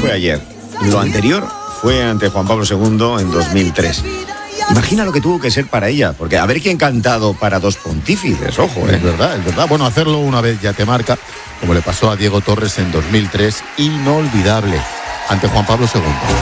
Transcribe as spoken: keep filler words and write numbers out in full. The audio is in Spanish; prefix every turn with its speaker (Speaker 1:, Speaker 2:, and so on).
Speaker 1: fue ayer. Lo anterior fue ante Juan Pablo segundo en dos mil tres. Imagina lo que tuvo que ser para ella, porque a ver quién cantado para dos pontífices, ojo, ¿eh?
Speaker 2: Es verdad, es verdad. Bueno, hacerlo una vez ya te marca, como le pasó a Diego Torres en dos mil tres, inolvidable, ante Juan Pablo segundo.